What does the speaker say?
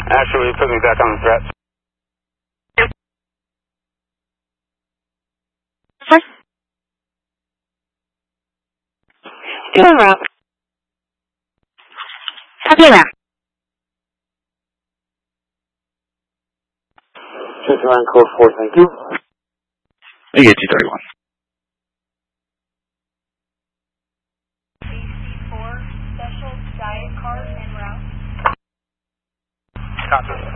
Actually, will you put me back on the threat? Doing well. Copy that. Just around code 4, thank you. Make it 231. AC4, special diet card en route. Copy.